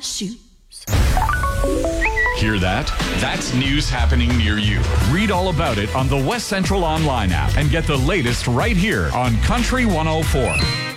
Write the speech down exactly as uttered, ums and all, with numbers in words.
shoes. Hear that? That's news happening near you. Read all about it on the West Central Online app and get the latest right here on Country one oh four.